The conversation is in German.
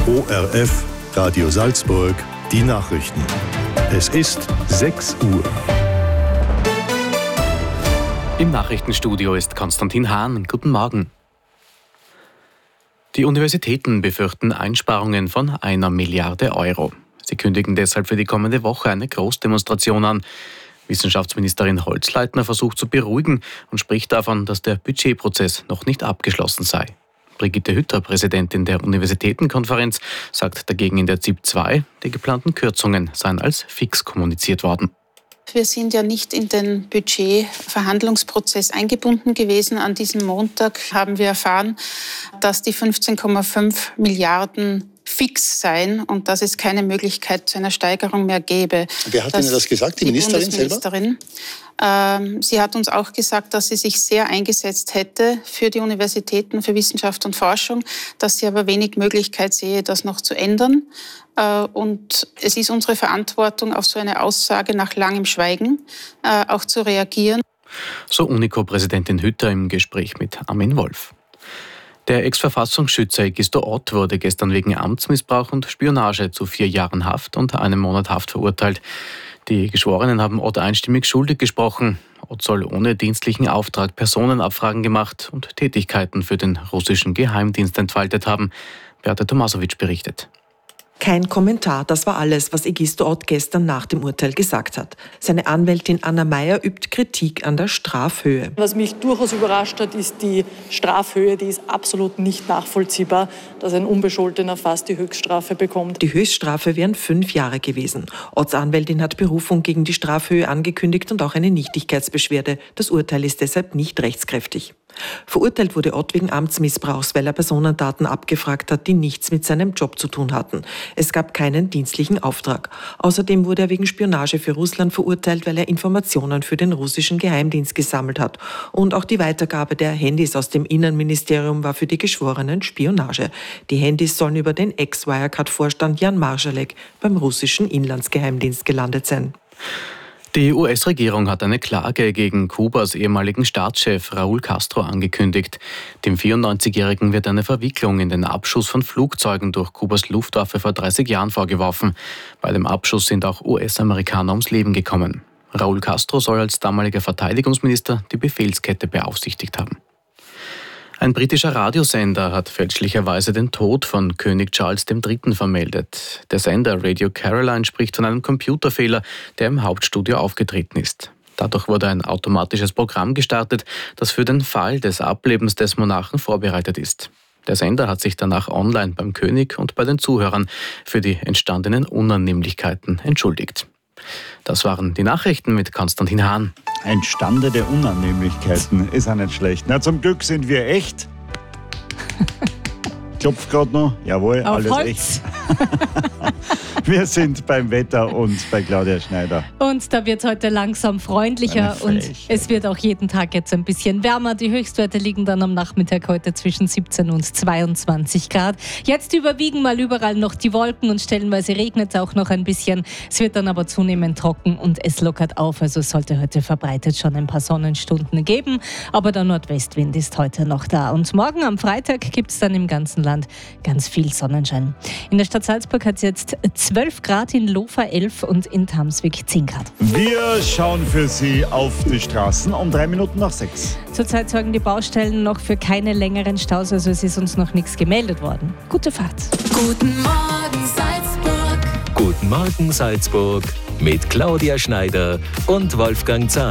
ORF, Radio Salzburg, die Nachrichten. Es ist 6 Uhr. Im Nachrichtenstudio ist Konstantin Hahn. Guten Morgen. Die Universitäten befürchten Einsparungen von 1 Milliarde Euro. Sie kündigen deshalb für die kommende Woche eine Großdemonstration an. Wissenschaftsministerin Holzleitner versucht zu beruhigen und spricht davon, dass der Budgetprozess noch nicht abgeschlossen sei. Brigitte Hütter, Präsidentin der Universitätenkonferenz, sagt dagegen in der ZIP 2, die geplanten Kürzungen seien als fix kommuniziert worden. Wir sind ja nicht in den Budgetverhandlungsprozess eingebunden gewesen. An diesem Montag haben wir erfahren, dass die 15,5 Milliarden fix seien und dass es keine Möglichkeit zu einer Steigerung mehr gäbe. Wer hat Ihnen das gesagt? Die Ministerin selber? Sie hat uns auch gesagt, dass sie sich sehr eingesetzt hätte für die Universitäten, für Wissenschaft und Forschung, dass sie aber wenig Möglichkeit sehe, das noch zu ändern. Und es ist unsere Verantwortung, auf so eine Aussage nach langem Schweigen auch zu reagieren. So UNICO-Präsidentin Hütter im Gespräch mit Armin Wolf. Der Ex-Verfassungsschützer Egisto Ott wurde gestern wegen Amtsmissbrauch und Spionage zu 4 Jahren Haft und 1 Monat Haft verurteilt. Die Geschworenen haben Ott einstimmig schuldig gesprochen. Ott soll ohne dienstlichen Auftrag Personenabfragen gemacht und Tätigkeiten für den russischen Geheimdienst entfaltet haben. Beate Tomasowitsch berichtet. Kein Kommentar, das war alles, was Egisto Ott gestern nach dem Urteil gesagt hat. Seine Anwältin Anna Meyer übt Kritik an der Strafhöhe. Was mich durchaus überrascht hat, ist die Strafhöhe. Die ist absolut nicht nachvollziehbar, dass ein Unbescholtener fast die Höchststrafe bekommt. Die Höchststrafe wären 5 Jahre gewesen. Otts Anwältin hat Berufung gegen die Strafhöhe angekündigt und auch eine Nichtigkeitsbeschwerde. Das Urteil ist deshalb nicht rechtskräftig. Verurteilt wurde Ott wegen Amtsmissbrauchs, weil er Personendaten abgefragt hat, die nichts mit seinem Job zu tun hatten. Es gab keinen dienstlichen Auftrag. Außerdem wurde er wegen Spionage für Russland verurteilt, weil er Informationen für den russischen Geheimdienst gesammelt hat. Und auch die Weitergabe der Handys aus dem Innenministerium war für die Geschworenen Spionage. Die Handys sollen über den Ex-Wirecard-Vorstand Jan Marschalek beim russischen Inlandsgeheimdienst gelandet sein. Die US-Regierung hat eine Klage gegen Kubas ehemaligen Staatschef Raúl Castro angekündigt. Dem 94-Jährigen wird eine Verwicklung in den Abschuss von Flugzeugen durch Kubas Luftwaffe vor 30 Jahren vorgeworfen. Bei dem Abschuss sind auch US-Amerikaner ums Leben gekommen. Raúl Castro soll als damaliger Verteidigungsminister die Befehlskette beaufsichtigt haben. Ein britischer Radiosender hat fälschlicherweise den Tod von König Charles III. Vermeldet. Der Sender Radio Caroline spricht von einem Computerfehler, der im Hauptstudio aufgetreten ist. Dadurch wurde ein automatisches Programm gestartet, das für den Fall des Ablebens des Monarchen vorbereitet ist. Der Sender hat sich danach online beim König und bei den Zuhörern für die entstandenen Unannehmlichkeiten entschuldigt. Das waren die Nachrichten mit Konstantin Hahn. Entstande der Unannehmlichkeiten ist auch nicht schlecht. Na, zum Glück sind wir echt. Klopft gerade noch. Jawohl, auf alles Holz. echt. Wir sind beim Wetter und bei Claudia Schneider. Und da wird es heute langsam freundlicher und es wird auch jeden Tag jetzt ein bisschen wärmer. Die Höchstwerte liegen dann am Nachmittag heute zwischen 17 und 22 Grad. Jetzt überwiegen mal überall noch die Wolken und stellenweise regnet es auch noch ein bisschen. Es wird dann aber zunehmend trocken und es lockert auf. Also es sollte heute verbreitet schon ein paar Sonnenstunden geben. Aber der Nordwestwind ist heute noch da. Und morgen am Freitag gibt es dann im ganzen Land ganz viel Sonnenschein. In der Stadt Salzburg hat es jetzt 12 Grad, in Lofa 11 und in Tamswig 10 Grad. Wir schauen für Sie auf die Straßen um 3 Minuten nach 6. Zurzeit sorgen die Baustellen noch für keine längeren Staus, also es ist uns noch nichts gemeldet worden. Gute Fahrt. Guten Morgen Salzburg. Guten Morgen Salzburg mit Claudia Schneider und Wolfgang Zahn.